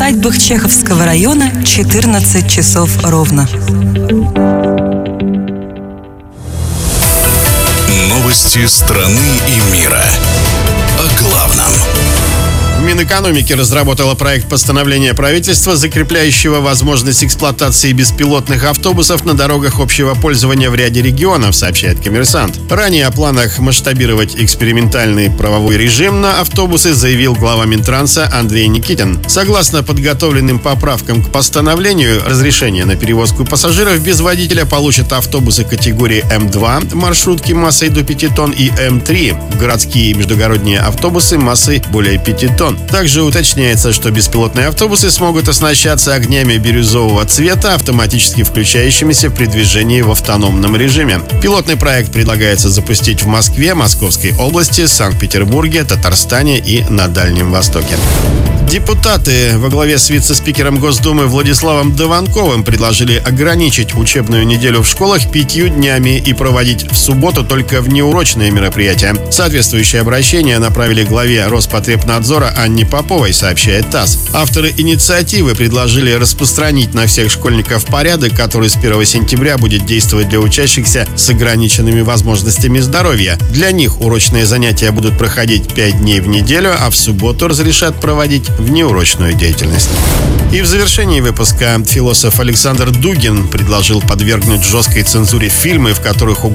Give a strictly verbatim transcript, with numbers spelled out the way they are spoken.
усадьбах Чеховского района четырнадцать часов ровно. Новости страны и мира. О главном. Минэкономики разработала проект постановления правительства, закрепляющего возможность эксплуатации беспилотных автобусов на дорогах общего пользования в ряде регионов, сообщает «Коммерсант». Ранее о планах масштабировать экспериментальный правовой режим на автобусы заявил глава Минтранса Андрей Никитин. Согласно подготовленным поправкам к постановлению, разрешение на перевозку пассажиров без водителя получат автобусы категории эм два, маршрутки массой до пяти тонн, и эм три, городские и междугородние автобусы массой более пяти тонн. Также уточняется, что беспилотные автобусы смогут оснащаться огнями бирюзового цвета, автоматически включающимися при движении в автономном режиме. Пилотный проект предлагается запустить в Москве, Московской области, Санкт-Петербурге, Татарстане и на Дальнем Востоке. Депутаты во главе с вице-спикером Госдумы Владиславом Дованковым предложили ограничить учебную неделю в школах пятью днями и проводить в субботу только внеурочные мероприятия. Соответствующее обращение направили главе Роспотребнадзора Анне Поповой, сообщает ТАСС. Авторы инициативы предложили распространить на всех школьников порядок, который с первого сентября будет действовать для учащихся с ограниченными возможностями здоровья. Для них урочные занятия будут проходить пять дней в неделю, а в суботу разрешат проводить внеурочную деятельность. И в завершении выпуска философ Александр Дугин предложил подвергнуть жесткой цензуре фильмы, в которых